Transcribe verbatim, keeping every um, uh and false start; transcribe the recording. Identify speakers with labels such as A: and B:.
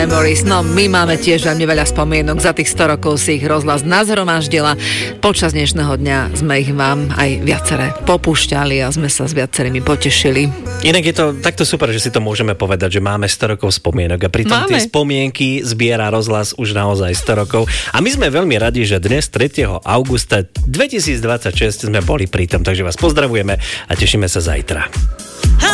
A: Memories. No, my máme tiež veľmi veľa spomienok. Za tých sto rokov si ich rozhlas nazhromaždila. Počas dnešného dňa sme ich vám aj viaceré popúšťali a sme sa s viacerými potešili.
B: Inak je to takto super, že si to môžeme povedať, že máme sto rokov spomienok a pritom
A: máme.
B: Tie spomienky zbiera rozhlas už naozaj sto rokov. A my sme veľmi radi, že dnes tretieho augusta dvetisícdvadsaťšesť sme boli pri tom, takže vás pozdravujeme a tešíme sa zajtra.